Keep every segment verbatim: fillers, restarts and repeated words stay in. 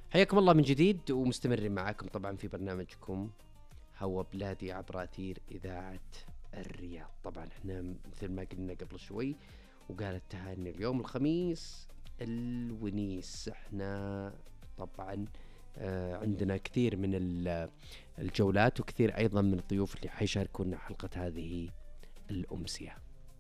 حياكم الله من جديد، ومستمرين معاكم طبعا في برنامجكم هوا بلادي عبر أثير إذاعة الرياض. طبعا احنا مثل ما قلنا قبل شوي وقالت تهاني، اليوم الخميس الونيس. احنا طبعا آه عندنا كثير من الجولات وكثير أيضا من الضيوف اللي حيشاركونا حلقة هذه الأمسية.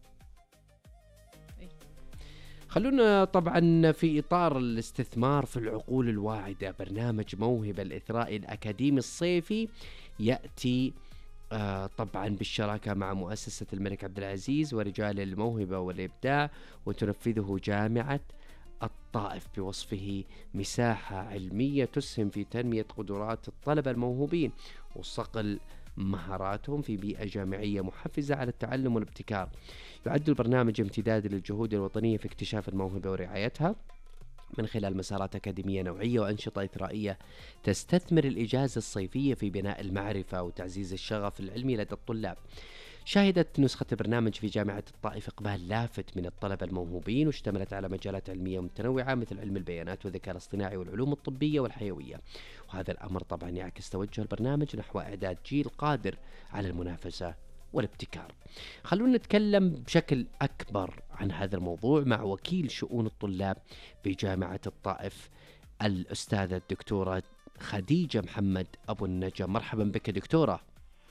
خلونا طبعا في إطار الاستثمار في العقول الواعدة، برنامج موهبة الإثراء الأكاديمي الصيفي يأتي آه طبعا بالشراكة مع مؤسسة الملك عبد العزيز ورجال الموهبة والإبداع، وتنفذه جامعة الطائف بوصفه مساحة علمية تسهم في تنمية قدرات الطلبة الموهوبين وصقل مهاراتهم في بيئة جامعية محفزة على التعلم والابتكار. يعد البرنامج امتداد للجهود الوطنية في اكتشاف الموهبة ورعايتها من خلال مسارات أكاديمية نوعية وأنشطة إثرائية تستثمر الإجازة الصيفية في بناء المعرفة وتعزيز الشغف العلمي لدى الطلاب. شهدت نسخة البرنامج في جامعة الطائف إقبال لافت من الطلبة الموهوبين، واشتملت على مجالات علمية متنوعة مثل علم البيانات والذكاء الاصطناعي والعلوم الطبية والحيوية. وهذا الأمر طبعا يعكس توجه البرنامج نحو إعداد جيل قادر على المنافسة والابتكار. خلونا نتكلم بشكل أكبر عن هذا الموضوع مع وكيل شؤون الطلاب بجامعة الطائف، الأستاذة الدكتورة خديجة محمد أبو النجم. مرحبا بك دكتورة.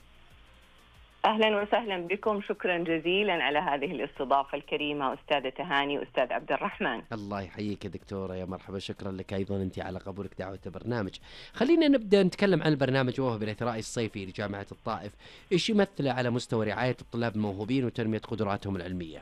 أهلا وسهلا بكم، شكرا جزيلا على هذه الاستضافة الكريمة أستاذة تهاني وأستاذ عبد الرحمن. الله يحييك يا دكتورة، يا مرحبا، شكرا لك أيضا أنت على قبولك دعوة البرنامج. خلينا نبدأ نتكلم عن البرنامج موهبة الإثراء الصيفي لجامعة الطائف. إيش يمثله على مستوى رعاية الطلاب الموهوبين وتنمية قدراتهم العلمية؟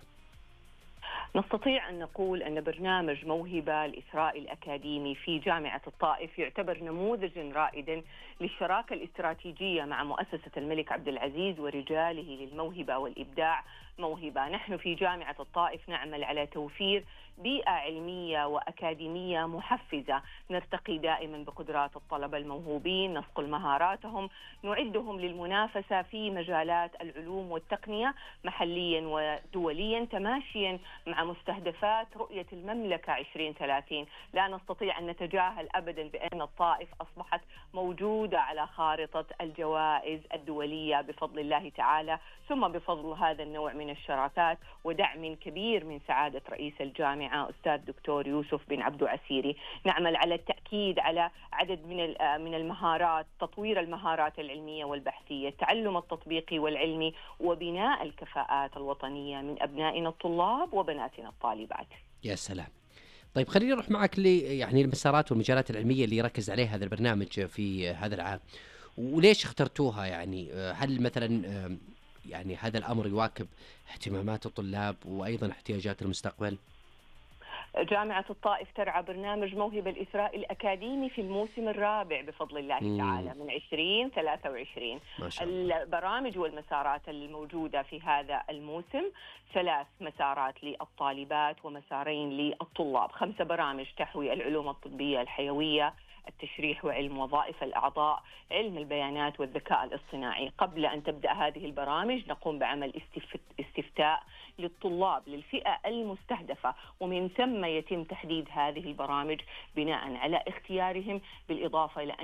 نستطيع أن نقول أن برنامج موهبة الإثراء الأكاديمي في جامعة الطائف يعتبر نموذجا رائدا للشراكة الاستراتيجية مع مؤسسة الملك عبد العزيز ورجاله للموهبة والإبداع موهبة. نحن في جامعة الطائف نعمل على توفير بيئة علمية وأكاديمية محفزة، نرتقي دائما بقدرات الطلبة الموهوبين، نصقل مهاراتهم، نعدهم للمنافسة في مجالات العلوم والتقنية محليا ودوليا تماشيا مع مستهدفات رؤية المملكة عشرين ثلاثين. لا نستطيع أن نتجاهل أبدا بأن الطائف أصبحت موجودة على خارطة الجوائز الدولية بفضل الله تعالى، ثم بفضل هذا النوع من الشراكات ودعم كبير من سعادة رئيس الجامعة أستاذ دكتور يوسف بن عبدو عسيري. نعمل على التأكيد على عدد من من المهارات، تطوير المهارات العلمية والبحثية، التعلم التطبيقي والعلمي، وبناء الكفاءات الوطنية من أبنائنا الطلاب وبناتنا الطالبات. يا سلام. طيب خليني أروح معك لي يعني المسارات والمجالات العلمية اللي يركز عليها هذا البرنامج في هذا العام، وليش اخترتوها؟ يعني هل مثلا يعني هذا الأمر يواكب اهتمامات الطلاب وأيضا احتياجات المستقبل؟ جامعة الطائف ترعى برنامج موهبة الإثراء الأكاديمي في الموسم الرابع بفضل الله مم. تعالى من عشرين ثلاثة وعشرين. البرامج والمسارات الموجودة في هذا الموسم ثلاث مسارات للطالبات ومسارين للطلاب، خمسة برامج تحوي العلوم الطبية الحيوية، التشريح وعلم وظائف الأعضاء، علم البيانات والذكاء الاصطناعي. قبل أن تبدأ هذه البرامج نقوم بعمل استفتاء للطلاب للفئة المستهدفة، ومن ثم يتم تحديد هذه البرامج بناء على اختيارهم، بالإضافة إلى